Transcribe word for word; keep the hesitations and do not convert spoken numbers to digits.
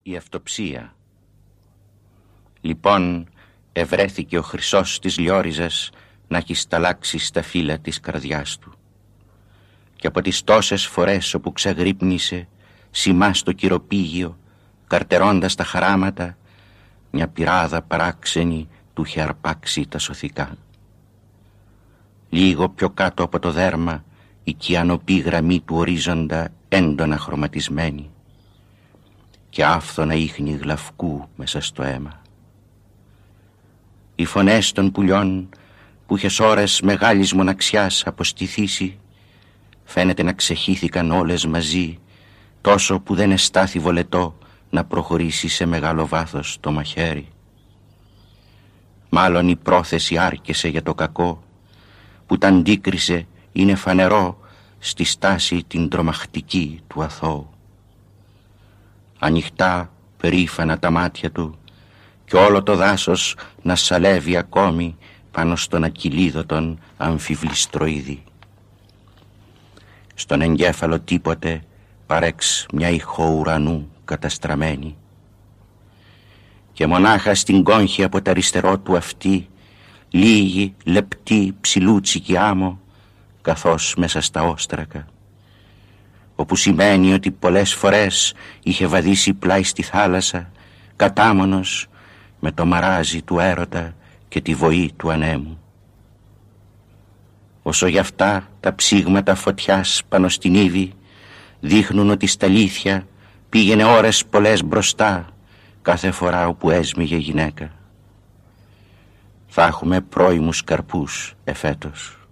Η αυτοψία. Λοιπόν ευρέθηκε ο χρυσός της Λιόριζας να έχει σταλάξει στα φύλλα της καρδιάς του. Και από τις τόσες φορές όπου ξαγρύπνησε σημά στο κυροπήγιο, καρτερώντας τα χαράματα, μια πυράδα παράξενη του είχε αρπάξει τα σωθικά. Λίγο πιο κάτω από το δέρμα η κιανοπή γραμμή του ορίζοντα έντονα χρωματισμένη και άφθονα ίχνη γλαυκού μέσα στο αίμα. Οι φωνές των πουλιών που είχε ώρες μεγάλης μοναξιάς αποστηθήσει φαίνεται να ξεχύθηκαν όλες μαζί, τόσο που δεν εστάθη βολετό να προχωρήσει σε μεγάλο βάθος το μαχαίρι. Μάλλον η πρόθεση άρκεσε για το κακό που τ' αντίκρισε, είναι φανερό στη στάση την τρομακτική του αθώου. Ανοιχτά περήφανα τα μάτια του και όλο το δάσος να σαλεύει ακόμη πάνω στον ακυλίδωτον αμφιβληστροίδη. Στον εγκέφαλο τίποτε παρέξ μια ηχό ουρανού καταστραμμένη και μονάχα στην κόγχη από τα αριστερό του αυτή λίγη λεπτή ψηλούτσικη άμμο καθώς μέσα στα όστρακα, όπου σημαίνει ότι πολλές φορές είχε βαδίσει πλάι στη θάλασσα κατάμονος με το μαράζι του έρωτα και τη βοή του ανέμου. Όσο γι' αυτά τα ψήγματα φωτιάς πάνω στην ύβη δείχνουν ότι στα αλήθεια πήγαινε ώρες πολλές μπροστά κάθε φορά όπου έσμιγε γυναίκα. Θα έχουμε πρώιμους καρπούς εφέτος.